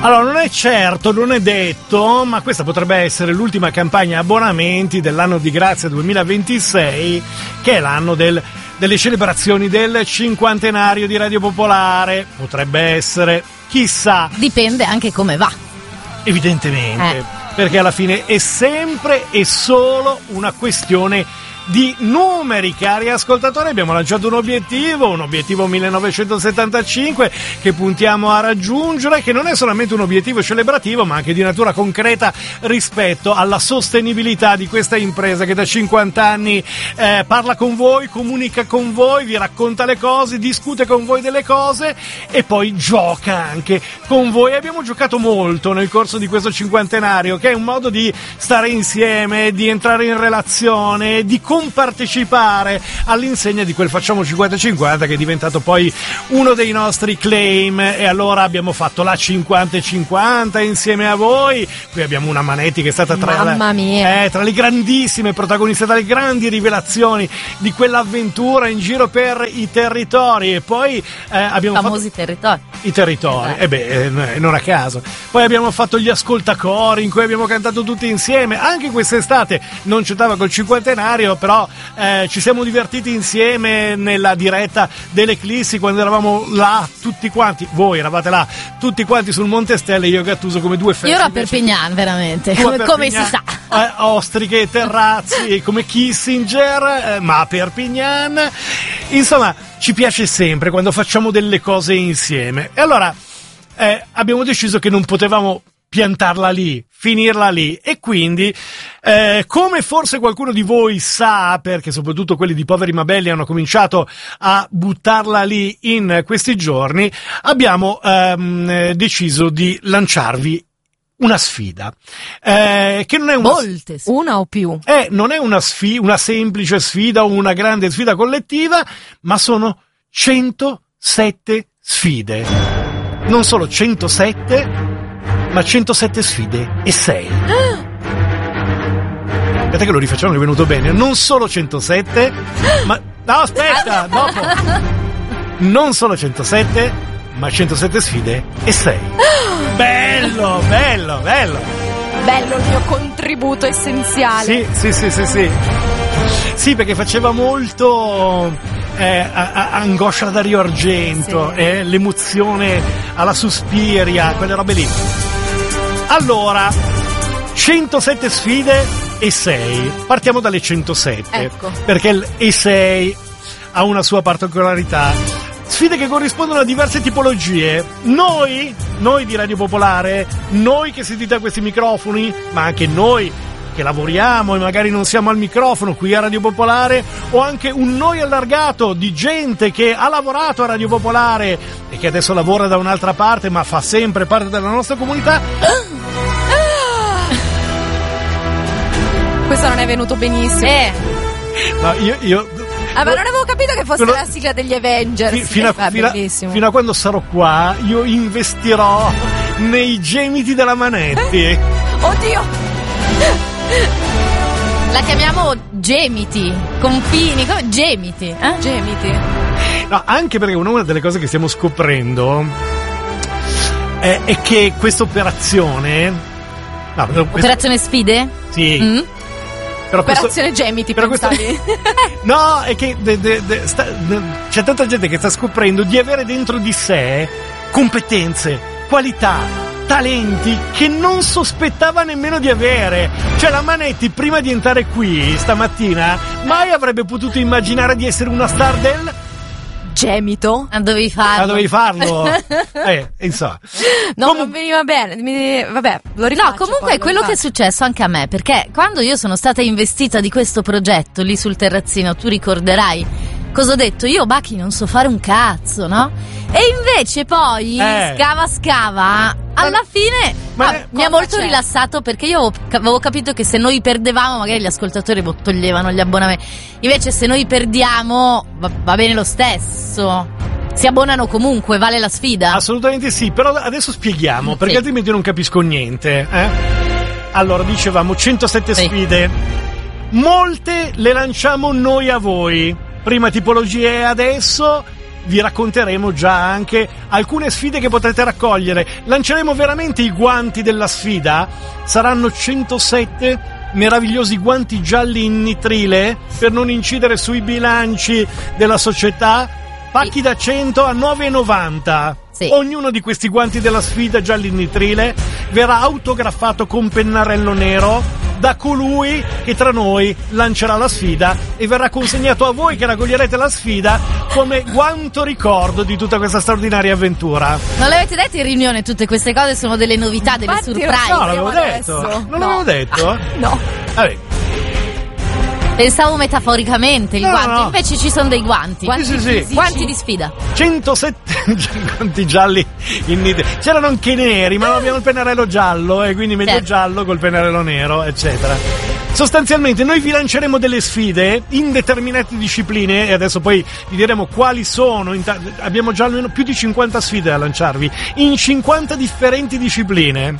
Allora, non è certo, non è detto, ma questa potrebbe essere l'ultima campagna abbonamenti dell'anno di grazia 2026, che è l'anno delle celebrazioni del cinquantenario di Radio Popolare. Potrebbe essere, chissà. Dipende anche come va. Evidentemente, perché alla fine è sempre e solo una questione di numeri, cari ascoltatori. Abbiamo lanciato un obiettivo 1975 che puntiamo a raggiungere, che non è solamente un obiettivo celebrativo ma anche di natura concreta rispetto alla sostenibilità di questa impresa che da 50 anni parla con voi, comunica con voi, vi racconta le cose, discute con voi delle cose e poi gioca anche con voi. Abbiamo giocato molto nel corso di questo cinquantenario, che è un modo di stare insieme, di entrare in relazione, di compartecipare all'insegna di quel Facciamo 50-50 che è diventato poi uno dei nostri claim. E allora abbiamo fatto la 50-50 insieme a voi. Qui abbiamo una Manetti che è stata tra le grandissime protagoniste, tra le grandi rivelazioni di quell'avventura in giro per i territori. E poi abbiamo famosi territori. I territori, non a caso. Poi abbiamo fatto gli ascoltacori in cui abbiamo cantato tutti insieme. Anche quest'estate non c'entrava col cinquantenario, però ci siamo divertiti insieme nella diretta dell'Eclissi, quando eravamo là tutti quanti. Voi eravate là tutti quanti sul Monte Stelle, io e Gattuso come due feste. Io ero a Perpignan, veramente, come si sa. Ostriche, terrazzi, come Kissinger, ma a Perpignan. Insomma, ci piace sempre quando facciamo delle cose insieme. E allora abbiamo deciso che non potevamo piantarla lì, finirla lì, e quindi come forse qualcuno di voi sa, perché soprattutto quelli di Poveri ma Belli hanno cominciato a buttarla lì in questi giorni, abbiamo deciso di lanciarvi una sfida, che non è una o più. Non è una semplice sfida o una grande sfida collettiva, ma sono 107 sfide. Non solo 107, ma 107 sfide e 6. Aspetta che lo rifacciamo, che è venuto bene. Non solo 107, ma... No, aspetta, dopo. Non solo 107, ma 107 sfide e 6. Bello, bello, bello. Bello il mio contributo essenziale. Sì. Sì, perché faceva molto angoscia da Dario Argento, sì. L'emozione alla Suspiria, quelle robe lì. Allora, 107 sfide e 6. Partiamo dalle 107. Ecco. Perché il E6 ha una sua particolarità. Sfide che corrispondono a diverse tipologie. Noi di Radio Popolare, noi che sentite a questi microfoni, ma anche noi che lavoriamo e magari non siamo al microfono qui a Radio Popolare, o anche un noi allargato di gente che ha lavorato a Radio Popolare e che adesso lavora da un'altra parte ma fa sempre parte della nostra comunità. Questo non è venuto benissimo. No, io ma non avevo capito che fosse la sigla degli Avengers. Fino a quando sarò qua, io investirò nei gemiti della Manetti. Oddio! La chiamiamo gemiti, confini, come gemiti, Gemiti. No, anche perché una delle cose che stiamo scoprendo è che questa operazione... Operazione sfide? Sì. Però Operazione gemiti, pensavi? No, è che c'è tanta gente che sta scoprendo di avere dentro di sé competenze, qualità, talenti che non sospettava nemmeno di avere. Cioè la Manetti, prima di entrare qui stamattina, mai avrebbe potuto immaginare di essere una star del gemito. Dovevi farlo. Insomma. No, non veniva bene. Vabbè, lo rifaccio. No, comunque è quello che è successo anche a me, perché quando io sono stata investita di questo progetto lì sul terrazzino, tu ricorderai cosa ho detto? Io Bacchi non so fare un cazzo, no? E invece poi scava alla fine mi ha molto rilassato, perché io avevo capito che se noi perdevamo magari gli ascoltatori toglievano gli abbonamenti, invece se noi perdiamo va bene lo stesso, si abbonano comunque, vale la sfida. Assolutamente sì, però adesso spieghiamo, perché altrimenti non capisco niente. Allora, dicevamo 107 sfide, molte le lanciamo noi a voi. Prima tipologia e adesso vi racconteremo già anche alcune sfide che potrete raccogliere. Lanceremo veramente i guanti della sfida, saranno 107 meravigliosi guanti gialli in nitrile per non incidere sui bilanci della società, pacchi da 100 a 9,90. Sì. Ognuno di questi guanti della sfida gialli in nitrile verrà autografato con pennarello nero da colui che tra noi lancerà la sfida e verrà consegnato a voi che raccoglierete la sfida come guanto ricordo di tutta questa straordinaria avventura. Non l'avete detto in riunione, tutte queste cose sono delle novità, delle Infatti, surprise. No, l'avevo adesso. detto. Non No. l'avevo detto? No. Vabbè. Pensavo metaforicamente il No, guanto, no. invece ci sono dei guanti. Sì, sì. Guanti di sfida. 107 guanti gialli in nitrile. C'erano anche neri, ma abbiamo il pennarello giallo e quindi meglio Certo. giallo col pennarello nero, eccetera. Sostanzialmente noi vi lanceremo delle sfide in determinate discipline e adesso poi vi diremo quali sono. Abbiamo già almeno più di 50 sfide da lanciarvi in 50 differenti discipline.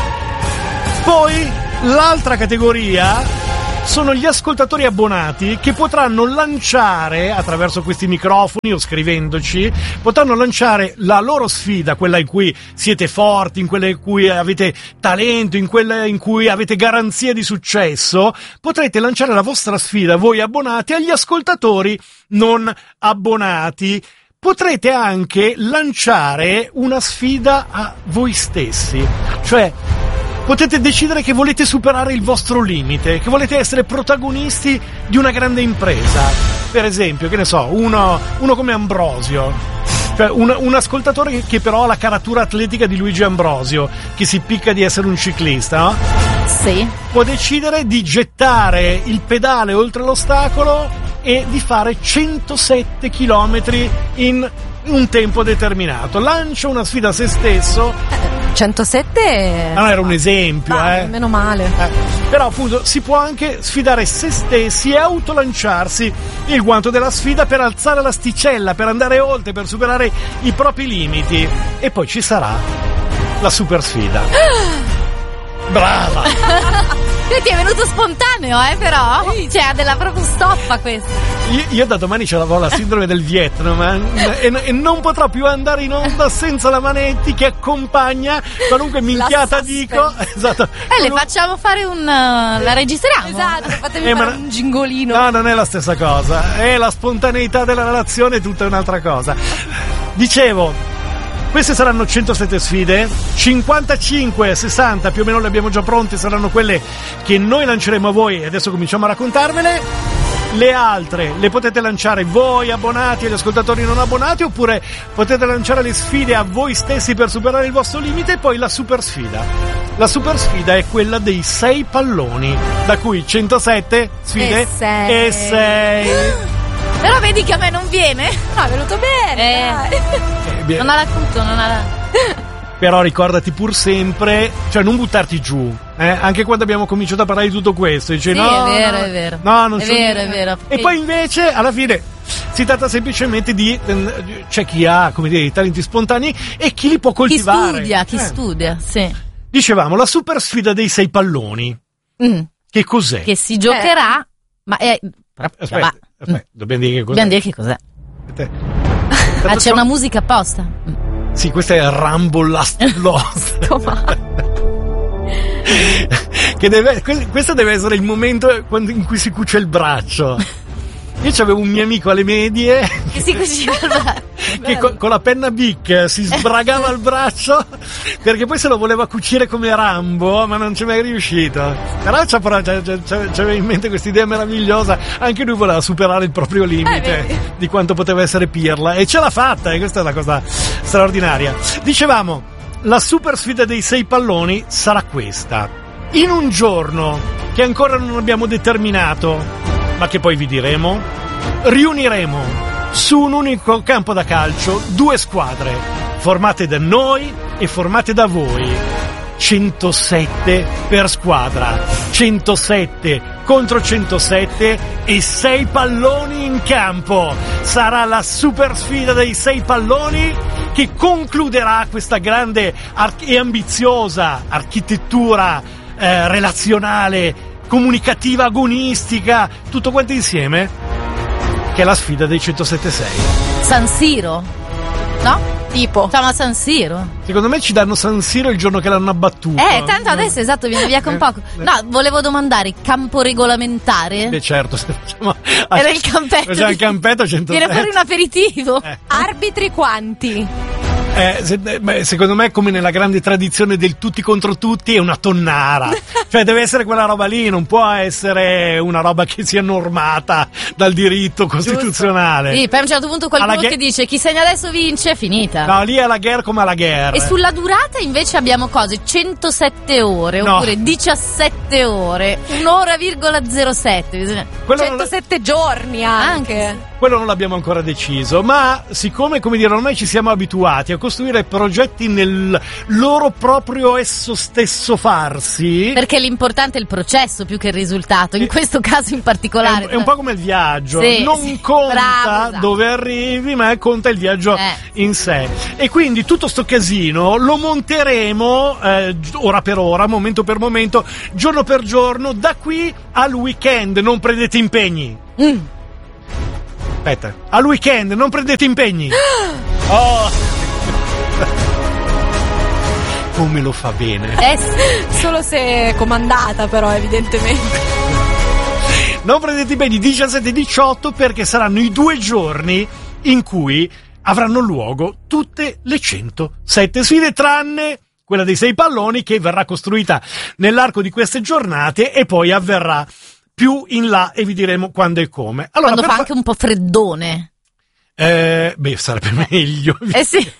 Poi l'altra categoria sono gli ascoltatori abbonati che potranno lanciare attraverso questi microfoni o scrivendoci, potranno lanciare la loro sfida, quella in cui siete forti, in quella in cui avete talento, in quella in cui avete garanzia di successo. Potrete lanciare la vostra sfida voi abbonati agli ascoltatori non abbonati. Potrete anche lanciare una sfida a voi stessi, cioè potete decidere che volete superare il vostro limite, che volete essere protagonisti di una grande impresa. Per esempio, che ne so, uno come Ambrosio, cioè un ascoltatore che però ha la caratura atletica di Luigi Ambrosio, che si picca di essere un ciclista, no? Sì. Può decidere di gettare il pedale oltre l'ostacolo e di fare 107 chilometri in un tempo determinato. Lancia una sfida a se stesso. 107? No, era un esempio, Meno male. Però appunto si può anche sfidare se stessi e autolanciarsi il guanto della sfida per alzare l'asticella, per andare oltre, per superare i propri limiti. E poi ci sarà la super sfida. Brava! Ti è venuto spontaneo, però? Cioè, ha della proprio stoffa questa. Io da domani ce l'avrò la sindrome del Vietnam e non potrò più andare in onda senza la Manetti che accompagna qualunque minchiata dico. Esatto. Le facciamo fare la registriamo. Esatto, fatemi fare un gingolino. No, non è la stessa cosa. È la spontaneità della relazione, è tutta un'altra cosa. Dicevo, queste saranno 107 sfide, 55, 60 più o meno le abbiamo già pronte, saranno quelle che noi lanceremo a voi e adesso cominciamo a raccontarvele. Le altre le potete lanciare voi abbonati e gli ascoltatori non abbonati, oppure potete lanciare le sfide a voi stessi per superare il vostro limite. E poi la super sfida. La super sfida è quella dei 6 palloni, da cui 107 sfide e 6. Però vedi che a me non viene. No, è venuto bene. Non ha l'acuto, non ha Però ricordati pur sempre, cioè non buttarti giù, anche quando abbiamo cominciato a parlare di tutto questo, dice sì, no, è vero. No, non è vero. E poi invece alla fine si tratta semplicemente di c'è chi ha, come dire, i talenti spontanei e chi li può coltivare. Chi studia, sì. Dicevamo la super sfida dei 6 palloni. Che cos'è? Che si giocherà, ma aspetta, dobbiamo dire che cos'è. Dobbiamo dire che cos'è. C'è una musica apposta. Sì, questa è Rumble Last Lost. Questo deve essere il momento in cui si cuce il braccio. Io c'avevo un mio amico alle medie che si cuciva il braccio, che con la penna Bic si sbragava il braccio perché poi se lo voleva cucire come Rambo, ma non ci è mai riuscito. Però c'aveva in mente questa idea meravigliosa, anche lui voleva superare il proprio limite di quanto poteva essere pirla e ce l'ha fatta, e questa è la cosa straordinaria. Dicevamo, la super sfida dei 6 palloni sarà questa: in un giorno che ancora non abbiamo determinato, ma che poi vi diremo, riuniremo su un unico campo da calcio 2 squadre formate da noi e formate da voi. 107 per squadra, 107 contro 107 e 6 palloni in campo. Sarà la super sfida dei 6 palloni che concluderà questa grande e ambiziosa architettura relazionale, comunicativa, agonistica, tutto quanto insieme, che è la sfida dei 107.6. San Siro, no? Tipo. Siamo a San Siro. Secondo me ci danno San Siro il giorno che l'hanno abbattuto. Tanto adesso esatto, viene via con poco. No, volevo domandare, campo regolamentare? Beh, certo. Era il campetto. C'è il campetto 107. Viene fuori un aperitivo. Arbitri quanti? Secondo me, come nella grande tradizione del tutti contro tutti, è una tonnara. Cioè deve essere quella roba lì, non può essere una roba che sia normata dal diritto costituzionale. Sì, poi a un certo punto qualcuno che dice chi segna adesso vince, è finita. No, lì è la guerra come alla guerra. E sulla durata invece abbiamo cose 107 ore, oppure 17 ore, 1,07. 107 giorni anche. Quello non l'abbiamo ancora deciso, ma siccome, come dire, ormai ci siamo abituati a costruire progetti nel loro proprio esso stesso farsi. Perché l'importante è il processo più che il risultato, in questo caso in particolare. È un po' come il viaggio, non conta esatto. dove arrivi, ma conta il viaggio in sé. E quindi tutto sto casino lo monteremo ora per ora, momento per momento, giorno per giorno, da qui al weekend. Non prendete impegni. Aspetta, al weekend non prendete impegni. Come lo fa bene. Solo se comandata, però, evidentemente. Non prendete impegni 17-18 perché saranno i 2 giorni in cui avranno luogo tutte le 107 sfide, tranne quella dei 6 palloni, che verrà costruita nell'arco di queste giornate e poi avverrà più in là e vi diremo quando e come. Allora, quando fa anche un po' freddone. Sarebbe meglio. Sì.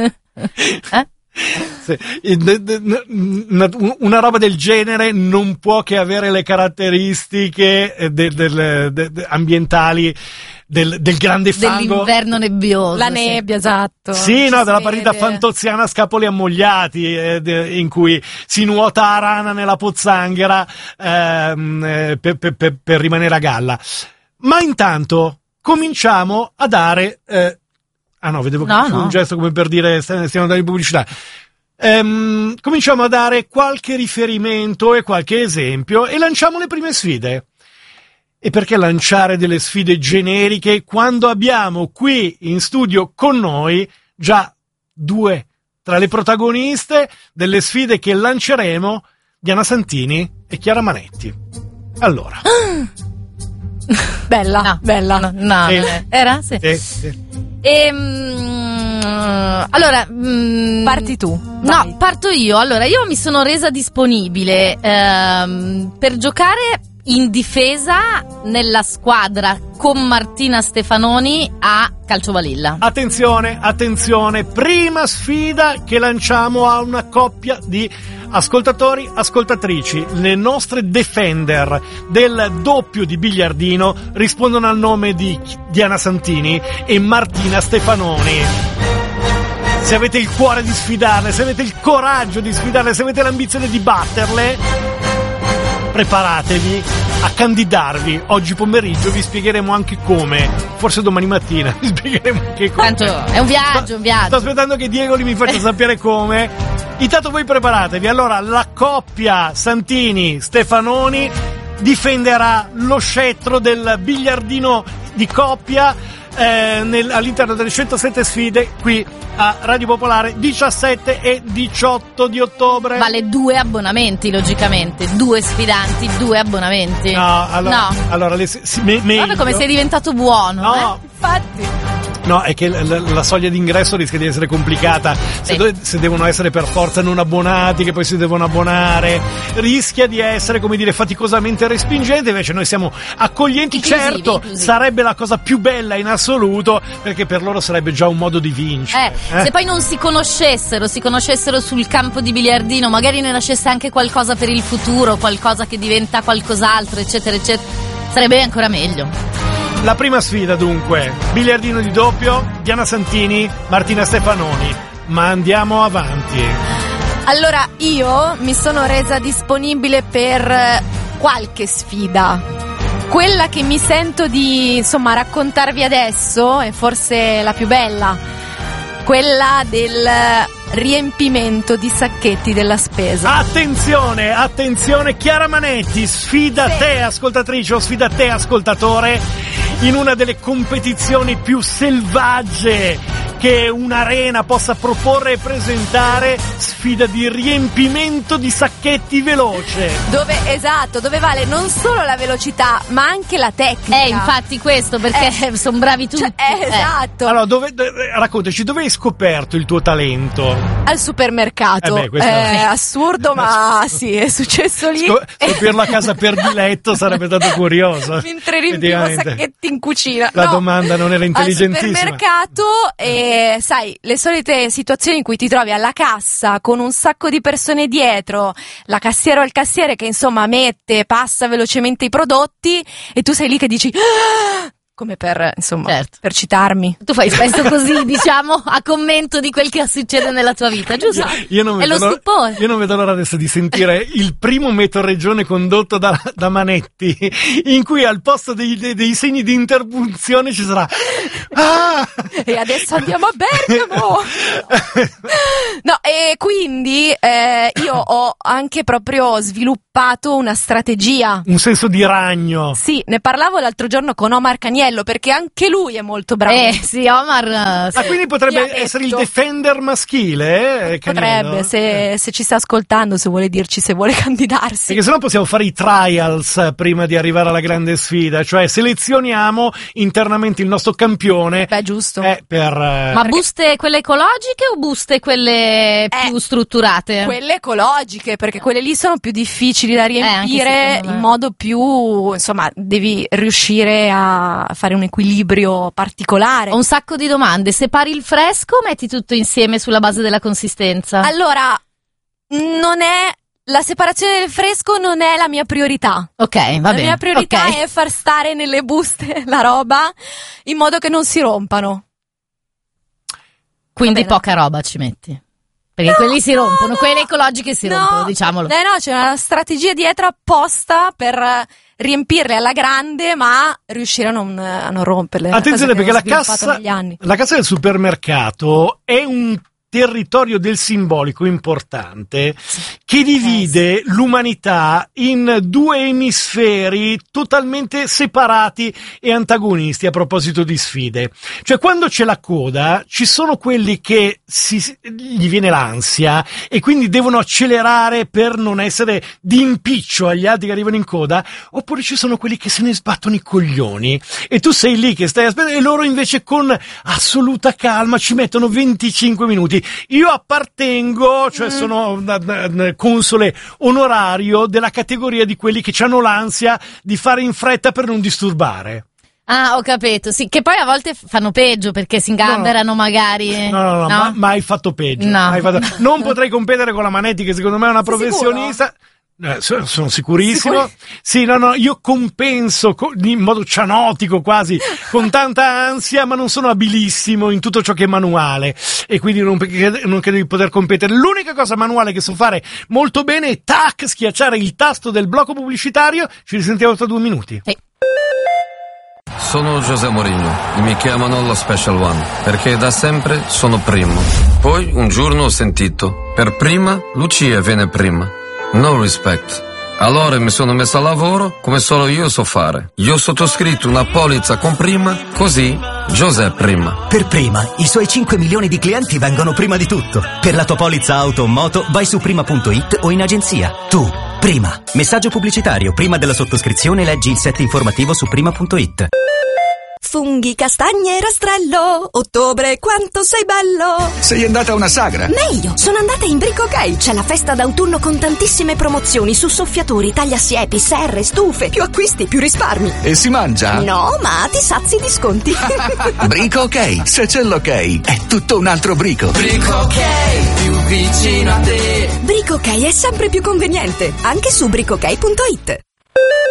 Una roba del genere non può che avere le caratteristiche ambientali del grande fango, dell'inverno nebbioso, la nebbia, esatto. Sì, no, della partita fantoziana a scapoli ammogliati, in cui si nuota a rana nella pozzanghera per rimanere a galla. Ma intanto cominciamo a dare vedevo che un gesto come per dire stiamo dando pubblicità. Cominciamo a dare qualche riferimento e qualche esempio e lanciamo le prime sfide. E perché lanciare delle sfide generiche quando abbiamo qui in studio con noi già 2 tra le protagoniste delle sfide che lanceremo, Diana Santini e Chiara Manetti. Allora. Bella. No. Era? Sì. Allora, parti tu. Vai. No, parto io. Allora, io mi sono resa disponibile per giocare in difesa nella squadra con Martina Stefanoni a Calciobalilla. Attenzione, prima sfida che lanciamo a una coppia di ascoltatori, ascoltatrici. Le nostre defender del doppio di biliardino rispondono al nome di Diana Santini e Martina Stefanoni. Se avete il cuore di sfidarle, se avete il coraggio di sfidarle, se avete l'ambizione di batterle, preparatevi a candidarvi. Oggi pomeriggio vi spiegheremo anche come. Forse domani mattina vi spiegheremo anche come. Tanto è un viaggio. Sto aspettando che Diego mi faccia sapere come. Intanto voi preparatevi. Allora, la coppia Santini-Stefanoni difenderà lo scettro del biliardino di coppia all'interno delle 107 sfide qui a Radio Popolare, 17 e 18 di ottobre. Vale 2 abbonamenti, logicamente. 2 sfidanti, 2 abbonamenti. No, allora meglio. Guarda come sei diventato buono. No, infatti. No, è che la soglia d'ingresso rischia di essere complicata. Se devono essere per forza non abbonati, che poi si devono abbonare, rischia di essere, come dire, faticosamente respingente. Invece noi siamo accoglienti. Certo, sarebbe la cosa più bella in assoluto, perché per loro sarebbe già un modo di vincere. Se poi non si conoscessero sul campo di biliardino, magari ne nascesse anche qualcosa per il futuro, qualcosa che diventa qualcos'altro, eccetera, eccetera, sarebbe ancora meglio. La prima sfida dunque, biliardino di doppio, Diana Santini, Martina Stefanoni. Ma andiamo avanti. Allora, io mi sono resa disponibile per qualche sfida. Quella che mi sento di, raccontarvi adesso è forse la più bella. Quella del riempimento di sacchetti della spesa. Attenzione, Chiara Manetti, sfida te ascoltatrice o sfida te ascoltatore. in una delle competizioni più selvagge che un'arena possa proporre e presentare, sfida di riempimento di sacchetti veloce. Dove vale non solo la velocità, ma anche la tecnica. Infatti questo, perché sono bravi tutti. Esatto. Allora, raccontaci, dove hai scoperto il tuo talento? Al supermercato. Questo è assurdo, ma sì, è successo lì. Scoprirlo a casa per diletto sarebbe stato curioso. Mentre riempivo sacchetti in cucina. La domanda non era intelligentissima. Al supermercato, sai, le solite situazioni in cui ti trovi alla cassa con un sacco di persone dietro, la cassiera o il cassiere che insomma passa velocemente i prodotti e tu sei lì che dici come per, insomma, certo, per citarmi. Tu fai spesso così, diciamo, a commento di quel che succede nella tua vita, giusto? Io non è lo stupore. Io non vedo l'ora adesso di sentire il primo Metroregione condotto da Manetti, in cui al posto dei segni di interpunzione ci sarà e adesso andiamo a Bergamo. No, e quindi io ho anche proprio sviluppato una strategia, un senso di ragno. Sì, ne parlavo l'altro giorno con Omar Caniello, perché anche lui è molto bravo. Sì, Omar. Quindi potrebbe essere il defender maschile, Potrebbe, se ci sta ascoltando, se vuole dirci se vuole candidarsi. Perché sennò possiamo fare i trials prima di arrivare alla grande sfida, cioè selezioniamo internamente il nostro campione. Beh, giusto. Ma buste quelle ecologiche o buste quelle più strutturate? Quelle ecologiche, perché quelle lì sono più difficili da riempire in modo più, insomma, devi riuscire a fare un equilibrio particolare. Ho un sacco di domande. Separi il fresco o metti tutto insieme sulla base della consistenza? Allora, la separazione del fresco non è la mia priorità. Ok, va bene. La mia priorità è far stare nelle buste la roba in modo che non si rompano. Quindi poca roba ci metti? Perché quelli si rompono, quelle ecologiche si rompono, diciamolo. No, c'è una strategia dietro apposta per riempirle alla grande, ma riuscire a non romperle. Attenzione, perché la cassa del supermercato è un territorio del simbolico importante che divide l'umanità in due emisferi totalmente separati e antagonisti a proposito di sfide. Cioè, quando c'è la coda, ci sono quelli che gli viene l'ansia e quindi devono accelerare per non essere di impiccio agli altri che arrivano in coda, oppure ci sono quelli che se ne sbattono i coglioni e tu sei lì che stai aspettando e loro invece con assoluta calma ci mettono 25 minuti. Io appartengo, cioè sono console onorario della categoria di quelli che hanno l'ansia di fare in fretta per non disturbare. Ah, ho capito, sì, che poi a volte fanno peggio perché si ingamberano magari. No, ma hai fatto peggio. Non potrei competere con la Manetti, che secondo me è una professionista. Sono sicurissimo. Sì, io compenso in modo cianotico quasi, con tanta ansia, ma non sono abilissimo in tutto ciò che è manuale e quindi non credo di poter competere. L'unica cosa manuale che so fare molto bene è schiacciare il tasto del blocco pubblicitario. Ci risentiamo tra 2 minuti. Sono José Mourinho e mi chiamano lo Special One perché da sempre sono primo. Poi un giorno ho sentito: per prima Lucia viene prima. No respect. Allora mi sono messo a lavoro come solo io so fare. Io ho sottoscritto una polizza con prima, così José prima. Per prima, i suoi 5 milioni di clienti vengono prima di tutto. Per la tua polizza auto o moto vai su prima.it o in agenzia. Tu, prima. Messaggio pubblicitario. Prima della sottoscrizione leggi il set informativo su prima.it. Funghi, castagne e rastrello. Ottobre, quanto sei bello. Sei andata a una sagra? Meglio, sono andata in Brico OK. C'è la festa d'autunno con tantissime promozioni su soffiatori, tagliasiepi, serre, stufe. Più acquisti, più risparmi. E si mangia? No, ma ti sazi di sconti. Brico OK, se c'è l'ok, è tutto un altro Brico. Brico OK, più vicino a te. Brico OK è sempre più conveniente, anche su bricook.it.